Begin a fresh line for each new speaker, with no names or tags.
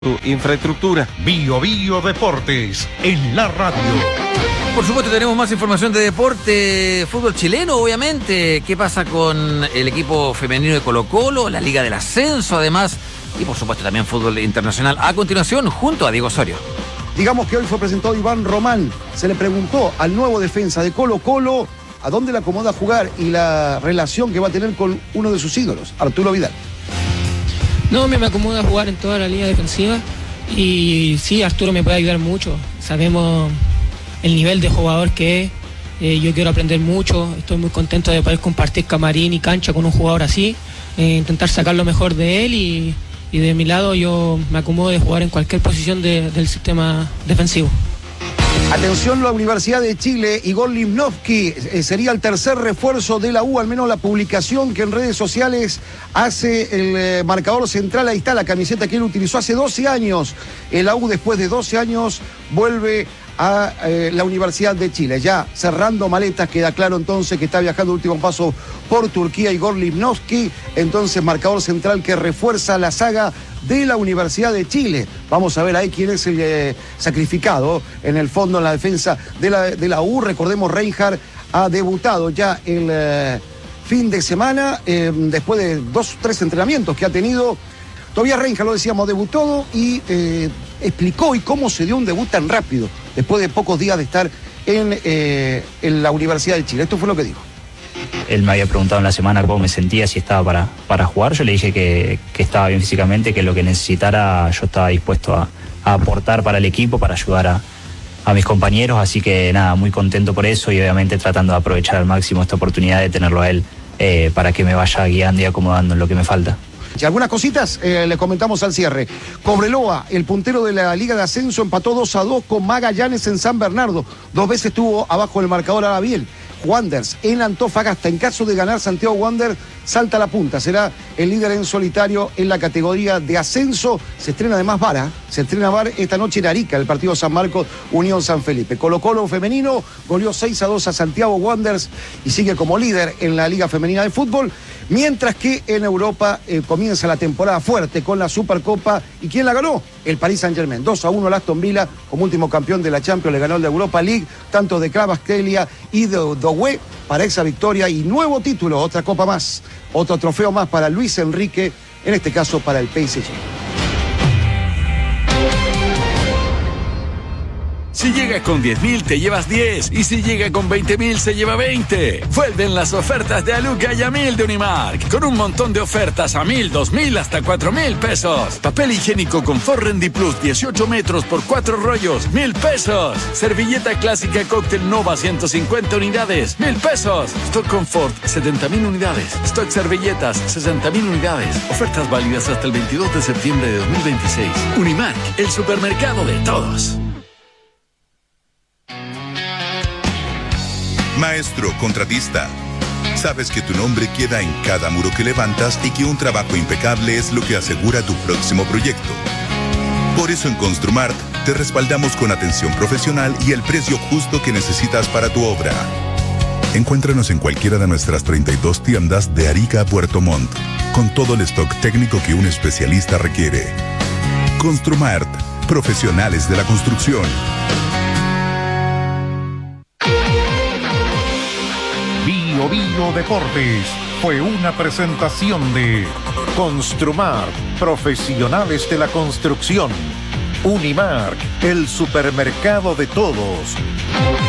tu infraestructura.
Bio Deportes en la radio.
Por supuesto tenemos más información de deporte, fútbol chileno obviamente, qué pasa con el equipo femenino de Colo-Colo, la Liga del Ascenso además, y por supuesto también fútbol internacional a continuación junto a Diego Osorio.
Digamos que hoy fue presentado Iván Román, se le preguntó al nuevo defensa de Colo-Colo a dónde le acomoda jugar y la relación que va a tener con uno de sus ídolos, Arturo Vidal.
No, me acomoda jugar en toda la línea defensiva y sí, Arturo me puede ayudar mucho. Sabemos el nivel de jugador que es, yo quiero aprender mucho, estoy muy contento de poder compartir camarín y cancha con un jugador así, intentar sacar lo mejor de él y de mi lado yo me acomodo de jugar en cualquier posición del sistema defensivo.
Atención, la Universidad de Chile, Igor Limnovsky sería el tercer refuerzo de la U, al menos la publicación que en redes sociales hace el marcador central. Ahí está la camiseta que él utilizó hace 12 años. La U después de 12 años vuelve a la Universidad de Chile. Ya cerrando maletas, queda claro entonces que está viajando último paso por Turquía Igor Limnovsky, entonces marcador central que refuerza la saga de la Universidad de Chile. Vamos a ver ahí quién es el sacrificado en el fondo en la defensa de la U. Recordemos, Reinhardt ha debutado ya el fin de semana después de 2 o 3 entrenamientos que ha tenido. Todavía Reinhardt, lo decíamos, debutó y explicó y cómo se dio un debut tan rápido después de pocos días de estar en la Universidad de Chile. Esto fue lo que dijo.
Él me había preguntado en la semana cómo me sentía, si estaba para jugar. Yo le dije que estaba bien físicamente, que lo que necesitara yo estaba dispuesto a aportar para el equipo, para ayudar a mis compañeros. Así que nada, muy contento por eso y obviamente tratando de aprovechar al máximo esta oportunidad de tenerlo a él para que me vaya guiando y acomodando en lo que me falta.
Y algunas cositas le comentamos al cierre. Cobreloa, el puntero de la Liga de Ascenso, empató 2-2 con Magallanes en San Bernardo. 2 veces estuvo abajo del marcador Arabiel. Wanderers en Antofagasta, en caso de ganar Santiago Wanderers, salta a la punta, será el líder en solitario en la categoría de ascenso. Se estrena además VAR, esta noche en Arica, el partido San Marcos, Unión San Felipe. Colo-Colo femenino goleó 6-2 a Santiago Wanderers y sigue como líder en la Liga Femenina de Fútbol, mientras que en Europa comienza la temporada fuerte con la Supercopa. ¿Y quién la ganó? El Paris Saint-Germain. 2-1 al Aston Villa, como último campeón de la Champions, le ganó el de Europa League, tanto de Kvaratskhelia y de Doué para esa victoria y nuevo título, otra copa más, otro trofeo más para Luis Enrique, en este caso para el PSG.
Si llega con 10.000 te llevas 10 y si llega con 20.000 se lleva 20. Vuelven las ofertas de Aluca y a 1.000 de Unimark, con un montón de ofertas a 1.000, 2.000 hasta 4.000 pesos. Papel higiénico Confort Rendi Plus 18 metros por 4 rollos, 1.000 pesos. Servilleta clásica Cóctel Nova 150 unidades, 1.000 pesos. Stock Confort 70.000 unidades. Stock servilletas 60.000 unidades. Ofertas válidas hasta el 22 de septiembre de 2026. Unimark, el supermercado de todos.
Maestro contratista, sabes que tu nombre queda en cada muro que levantas y que un trabajo impecable es lo que asegura tu próximo proyecto. Por eso en Construmart te respaldamos con atención profesional y el precio justo que necesitas para tu obra. Encuéntranos en cualquiera de nuestras 32 tiendas de Arica a Puerto Montt, con todo el stock técnico que un especialista requiere. Construmart, profesionales de la construcción.
Bio Deportes fue una presentación de Construmart, profesionales de la construcción. Unimark, el supermercado de todos.